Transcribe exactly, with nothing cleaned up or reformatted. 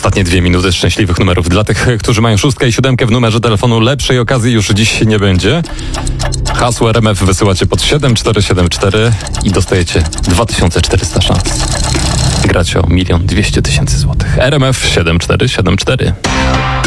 Ostatnie dwie minuty szczęśliwych numerów. Dla tych, którzy mają szóstkę i siódemkę w numerze telefonu, lepszej okazji już dziś nie będzie. Hasło R M F wysyłacie pod siedem cztery siedem cztery i dostajecie dwa tysiące czterysta szans. Gracie o milion dwieście tysięcy złotych. R M F siedem cztery siedem cztery.